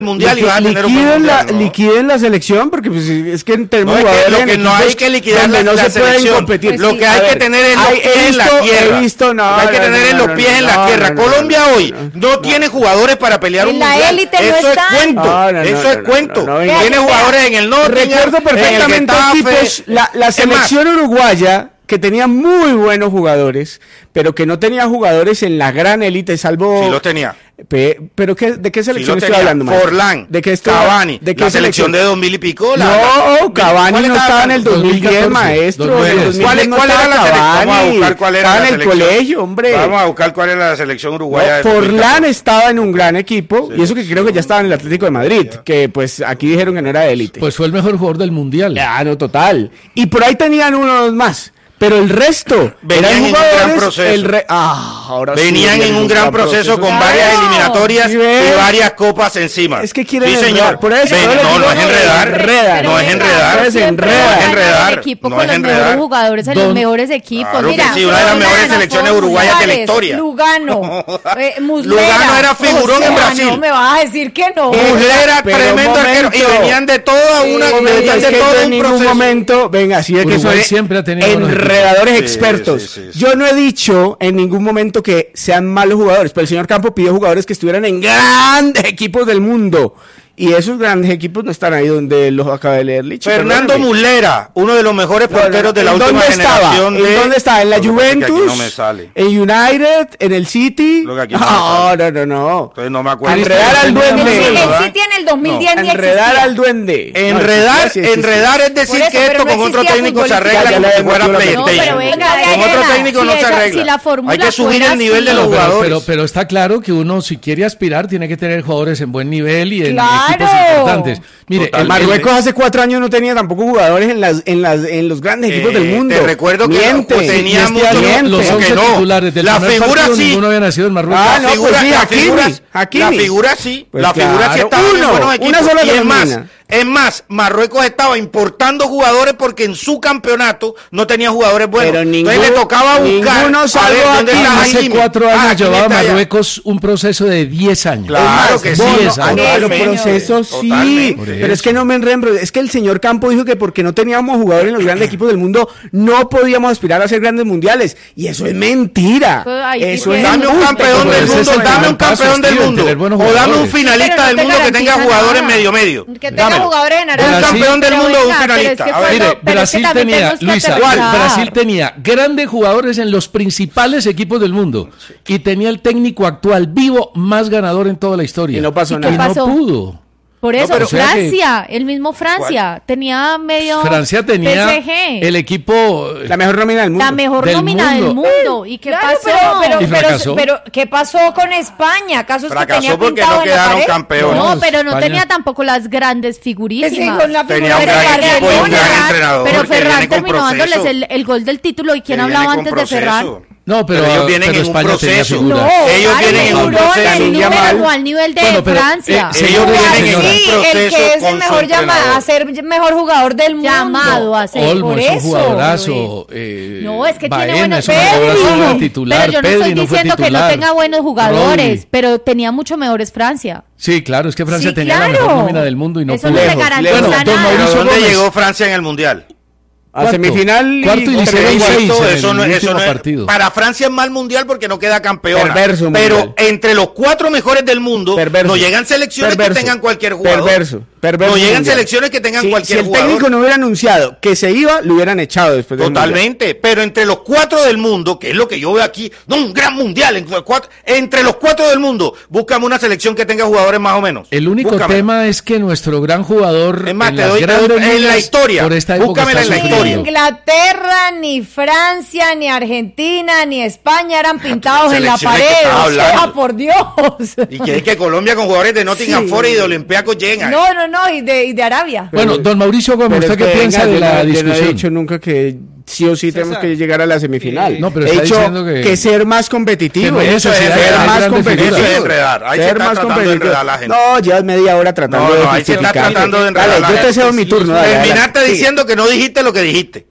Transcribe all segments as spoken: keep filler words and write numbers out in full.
mundial y vas a tener un liquiden mundial, la, ¿no? liquiden la selección porque pues, es que tenemos No, es que jugadores lo en que no equipos hay que liquidar donde la, no la se pueden selección. competir. Pues lo sí, que hay a que ver, tener es los hay- pies he en la visto- tierra. he visto, no, hay que no, tener no, en no, los pies no, en la no, tierra. no, no, Colombia no, hoy no, no no. tiene jugadores para pelear En un la mundial. élite no Eso es están. cuento. No, no, no, Eso no, es no, cuento. no, no, Tiene venga. jugadores en el Nottingham, Recuerdo perfectamente en el Getafe. equipos, la, la Es más, selección uruguaya que tenía muy buenos jugadores, pero que no tenía jugadores en la gran élite, salvo... sí los tenía. Pe- pero qué, ¿de qué Sí selección los estoy tenía. hablando, Mario? Forlán, ¿De qué estoy Cavani, ¿De qué la selección de dos mil y pico. La, No, la- Cavani ¿cuál no estaba en el dos mil diez, dos mil catorce, maestro. dos mil En el diez. dos mil ¿Cuál, diez no cuál era estaba la selección? Vamos a Cavani. buscar cuál era Estaba la en el selección. colegio, hombre. Vamos a buscar cuál era la selección uruguaya. No, de dos mil Forlán catorce. estaba en un gran equipo, y eso que creo que ya estaba en el Atlético de Madrid, que pues aquí dijeron que no era de élite. Pues fue el mejor jugador del mundial. Ya, no, total. Y por ahí tenían unos más. Pero el resto Venían eran en un jugadores, gran proceso. el re- ah, ahora sí, Venían vienen en un gran proceso con Claro. varias eliminatorias ¿Sí ves? y varias copas encima. Es que quieren sí, enredar, señor. por eso, Ven, yo les no, digo, no es no, enredar. enredan. No es Pero enredar. venga, No siempre es van a enredar. El equipo No con es los enredar. mejores jugadores en Don- los mejores equipos. Claro que Mira, sí, una de las mejores Lugano, selecciones uruguayas de la historia. Lugano, eh, Muslera. Lugano era figurón O sea, en Brasil. No me vas a decir que no. Muslera, Pero tremendo un arquero. Y momento. venían de toda una. Sí, venían es de que yo todo en un ningún proceso. momento, venga, así es que Uruguay soy siempre ha tenido buenos enredadores Sí, expertos. sí, sí, sí. Yo no he dicho en ningún momento que sean malos jugadores, pero el señor Campo pidió jugadores que estuvieran en grandes equipos del mundo. Y esos grandes equipos no están ahí donde los acaba de leer Licho. Fernando perdóname. Muslera, uno de los mejores No, no, porteros de la ¿en última dónde estaba? generación. ¿En de- dónde está? ¿En la Lo que pasa es que aquí Juventus? no me sale. ¿En United? ¿En el City? Lo que aquí no me No, sale. no, no, no. Entonces no me acuerdo. Enredar al El duende. City en el dos mil diez ni Enredar existía. al duende. Enredar, No, sí, sí, sí. enredar es decir Por eso, que pero esto no con otro existía técnico se fútbol. arregla Ya, ya como le si fuera hemos metido la No, PlayStation. pero venga, de Con otro Arena, técnico no si se esa- arregla. si la fórmula Hay que subir fuera el nivel de así. los No, pero, jugadores. pero, pero está claro que uno, si quiere aspirar, tiene que tener jugadores en buen nivel y en ¡Claro! equipos importantes. Mire, Total. el- Marruecos hace cuatro años no tenía tampoco jugadores en las en las en los grandes equipos Eh, del mundo. te recuerdo que Miente. pues, tenía Y este mucho- año los, miente. los ¿Cómo que once no? titulares del La primer figura partido, sí. ninguno había nacido en Marruecos. Ah, La no, figura, pues sí, la Hakimi, figura, Hakimi. la figura sí, Pues la figura sí claro, estaba en uno, buenos una equipos. sola Y es más, colombiana. es más, Marruecos estaba importando jugadores porque en su campeonato no tenía jugadores buenos. Pero Entonces ningún- le tocaba buscar ninguno a ver salvo dónde Hakimi. está Hace Hakimi. cuatro Ah, años Hakimi llevaba está allá. Marruecos un proceso de diez años. Claro Es que más, sí. diez No, años. Ah, los Totalmente. procesos sí, Totalmente. pero es que no me enrembro, es que el señor Campo dijo que porque no teníamos jugadores en los grandes equipos del mundo no podíamos aspirar a ser grandes mundiales y eso es mentira. Pues ahí Eso sí es que- Dame un embuste. campeón Pero del ese es mundo, el dame primer un paso, campeón del Steven, mundo. tener buenos O dame un jugadores. finalista Pero no del te mundo que tenga garantiza jugadores nada. medio medio. Que tenga Dámelo. jugadores en Un Arabia. campeón del Pero mundo o un venga, pero es finalista. que A ver, cuando- Mire, pero es que Brasil también tenía, tenemos que Luisa, aterrizar. Brasil tenía grandes jugadores en los principales equipos del mundo y tenía el técnico actual vivo más ganador en toda la historia. Y no pasó ¿Y nada. qué pasó? no pudo. Por eso, pero- o sea que- Francia, el mismo Francia, tenía medio Francia tenía P S G, el equipo La mejor nómina del mundo. la mejor del nómina del mundo. mundo. ¿Y qué Claro, pasó? pero, pero, Y pero, fracasó. pero, ¿qué pasó con España? ¿Acaso es que Fracasó tenía porque pintado no en la quedaron pared? campeones. No, pero no España. tenía tampoco las grandes Que figurísimas. sí, con la Tenía figura un de gran Ferran. equipo y un gran Ferran- entrenador pero que Ferran viene con terminó proceso. dándoles el, el gol del título. ¿Y quién Que hablaba viene con antes de Ferran? proceso. No, pero, Pero ellos vienen pero en un España tenía proceso. figura. No, Ellos claro, vienen en un figurón, proceso. el El número Yamal. no al nivel de Bueno, pero, Francia. eh, Ellos Señor, vienen en Sí, un el proceso que es con el su mejor llamado entrenador. a ser mejor jugador del mundo. Llamado a ser. Olmo por es un eso, jugadorazo. eh, No, es que tiene Baena buenos es un jugadorazo, Pedri. era titular. Pero yo no Pedri estoy no fue diciendo que no titular. tenga buenos jugadores, Rodri. pero tenía mucho mejores Francia. Sí, claro, es que Francia Sí, tenía la claro. mejor nómina del mundo y no Eso pudo. no le Lejos, garantiza lejos. Bueno, don nada. Pero Mauricio ¿dónde Gómez. llegó Francia en el Mundial? A Cuarto. semifinal y Cuarto y le hicieron contra- seis. Eso, en eso el no, eso último no es- partido. para Francia es mal mundial porque no queda campeón. Perverso Pero mundial. entre los cuatro mejores del mundo Perverso. no llegan selecciones Perverso. que tengan cualquier jugador. Perverso, perverso No llegan mundial. selecciones que tengan Si- cualquier si el jugador. técnico no hubiera anunciado que se iba, lo hubieran echado después del mundial. Totalmente, pero entre los cuatro del mundo, que es lo que yo veo aquí, no un gran mundial, entre los cuatro, entre los cuatro del mundo, búscame una selección que tenga jugadores más o menos. El único Búscamela. tema es que nuestro gran jugador Es más, en te las doy- grandes en la ligas, historia. por esta época Búscamela está en la Ni historia. sufriendo. Inglaterra, ni Francia, ni Argentina, ni España eran pintados en la Selecciones que pared. estaba O sea, hablando. por Dios. Y que es que Colombia con jugadores de Nottingham Sí. Forest y de Olympiacos llegan. No, no, no, y de, y de Arabia. Bueno, don Mauricio Gómez, Pero ¿usted es qué que, piensa venga, de yo la no- yo no discusión? he dicho nunca que sí o sí tenemos que llegar a la semifinal. No, pero he está dicho diciendo que- que ser más competitivo. Que no hay Eso es necesidad de ser tener más grandes competitivo. figuras. Eso es enredar. Ahí se Ser está más tratando de competitivo. enredar a la gente. No, llevas media hora tratando No, de no, ahí se está justificar. tratando de enredar Dale, a la yo te gente. cedo mi turno. Dale, Terminaste dale, sigue. diciendo que no dijiste lo que dijiste.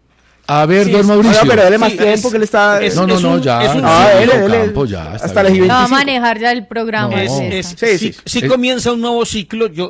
A ver, Sí, don es- Mauricio. No, pero dele más Sí, tiempo es- que él está... es- no, no, no, un- ya. es un Ah, ciclo. dele, dele. Campo, ya, está Hasta bien. las Va a veinticinco. manejar ya el programa. No. es Es- esta. es- Sí, sí, sí. sí Eh, comienza un nuevo ciclo. Yo,